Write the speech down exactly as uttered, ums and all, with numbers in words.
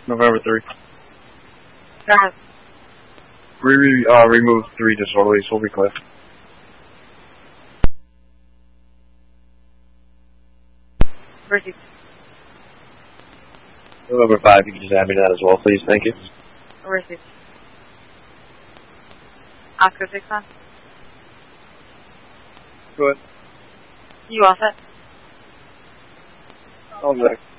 November three. Go ahead. We re, uh, remove three disorderlies. We'll be clear. Receive. November five, you can just add me to that as well, please. Thank you. Receive. Oscar six on. Go ahead. You all set? All set.